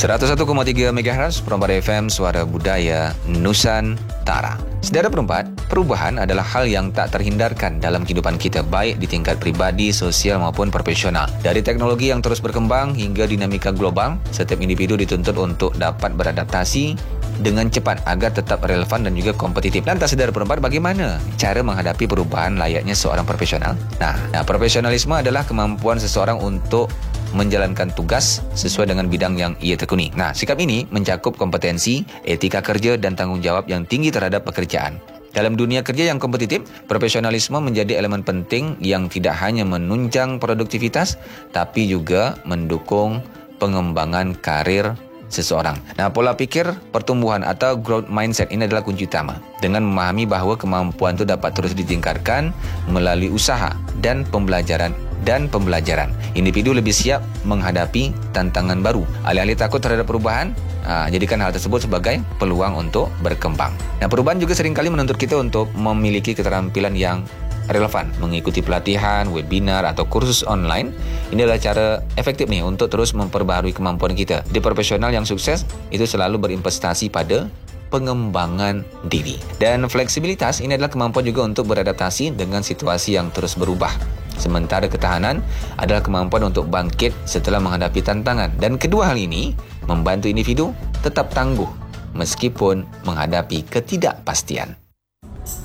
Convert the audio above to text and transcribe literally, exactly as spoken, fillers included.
seratus satu koma tiga megahertz Perumbat F M, Suara Budaya Nusantara. Saudara perempat, perubahan adalah hal yang tak terhindarkan dalam kehidupan kita, baik di tingkat pribadi, sosial maupun profesional. Dari teknologi yang terus berkembang hingga dinamika global, setiap individu dituntut untuk dapat beradaptasi dengan cepat agar tetap relevan dan juga kompetitif. Lantas saudara perempat, bagaimana cara menghadapi perubahan layaknya seorang profesional? Nah, nah profesionalisme adalah kemampuan seseorang untuk menjalankan tugas sesuai dengan bidang yang ia tekuni. Nah, sikap ini mencakup kompetensi, etika kerja dan tanggung jawab yang tinggi terhadap pekerjaan. Dalam dunia kerja yang kompetitif, profesionalisme menjadi elemen penting yang tidak hanya menunjang produktivitas, tapi juga mendukung pengembangan karir seseorang. Nah, pola pikir pertumbuhan atau growth mindset ini adalah kunci utama. Dengan memahami bahawa kemampuan itu dapat terus ditingkatkan melalui usaha dan pembelajaran dan pembelajaran. Individu lebih siap menghadapi tantangan baru. Alih-alih takut terhadap perubahan, aa, jadikan hal tersebut sebagai peluang untuk berkembang. Nah, perubahan juga seringkali menuntut kita untuk memiliki keterampilan yang relevan. Mengikuti pelatihan, webinar, atau kursus online, ini adalah cara efektif nih untuk terus memperbaharui kemampuan kita. Di profesional yang sukses, itu selalu berinvestasi pada pengembangan diri. Dan fleksibilitas ini adalah kemampuan juga untuk beradaptasi dengan situasi yang terus berubah. Sementara ketahanan adalah kemampuan untuk bangkit setelah menghadapi tantangan. Dan kedua hal ini membantu individu tetap tangguh meskipun menghadapi ketidakpastian.